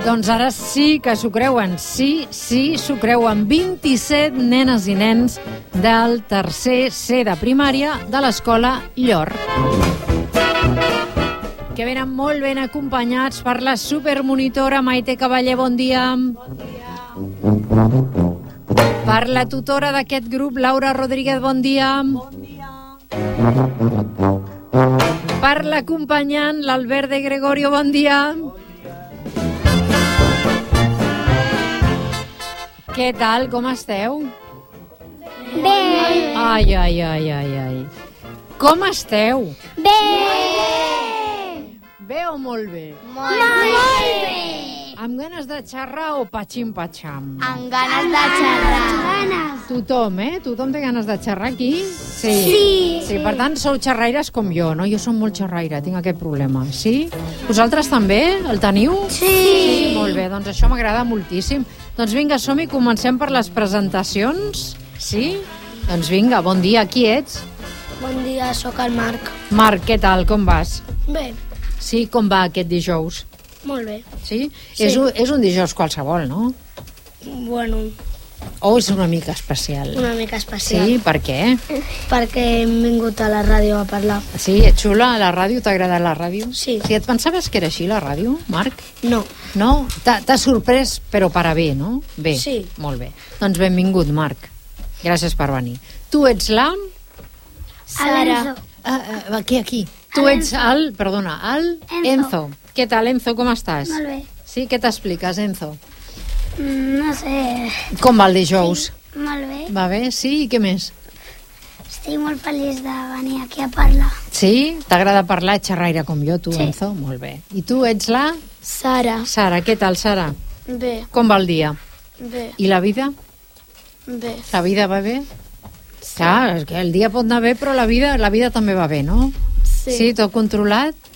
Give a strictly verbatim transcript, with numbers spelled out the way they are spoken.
Doncs ara sí que s'ho creuen, sí, sí, s'ho creuen. vint-i-set nenes i nens del tercer C de primària de l'escola Llor, que venen molt ben acompanyats per la supermonitora Maite Cavaller, bon dia. Bon dia. Per la tutora d'aquest grup, Laura Rodríguez, bon dia. Bon dia. Per l'acompanyant, l'Albert de Gregorio, bon dia. Bon dia. Què tal, com esteu? Bé. Ai, ai, ai, ai, ai. Com esteu? Bé. Bé o molt bé? Molt bé. Amb ganes de xerrar o patxim-patxam? Amb ganes de xerrar. Tothom, eh? Tothom té ganes de xerrar aquí? Sí. Sí. Sí, per tant, sou xerraires com jo, no? Jo som molt xerraire, tinc aquest problema, sí? Vosaltres també? El teniu? Sí. Sí, molt bé, doncs això m'agrada moltíssim. Doncs vinga, som-hi, comencem per les presentacions, sí? Doncs vinga, bon dia, qui ets? Bon dia, sóc el Marc. Marc, què tal, com vas? Bé, Sí, com va aquest dijous? molt bé. Sí? Sí. És, un, és un dijous qualsevol, no? Bueno, O és una mica especial? una mica especial. Sí, per què? Perquè hem vingut a la ràdio a parlar. Sí, ets xula, la ràdio, t'ha agradat la ràdio? Sí. Sí, et pensaves que era així, la ràdio, Marc? No. No? T'ha t'ha sorprès, però per a bé, no? Bé, Sí. molt bé. Doncs benvingut, Marc. Gràcies per venir. Tu ets la... Sara. Uh, uh, aquí, aquí. Tu ets el... Perdona, el... Enzo. Enzo. Què tal, Enzo, com estàs? Molt bé. Sí, què t'expliques, Enzo? Mm, No sé. Com va el dijous? Molt bé. Va bé? Sí? I què més? Estic molt feliç de venir aquí a parlar. Sí? T'agrada parlar, ets xerraire com jo, tu, Sí. Enzo? Molt bé. I tu ets la... Sara. Sara, què tal, Sara? Bé, Com va el dia? bé, I la vida? bé. La vida va bé? Clar, és que el dia pot anar bé, però la vida, la vida també va bé, no? Sí, tot controlat?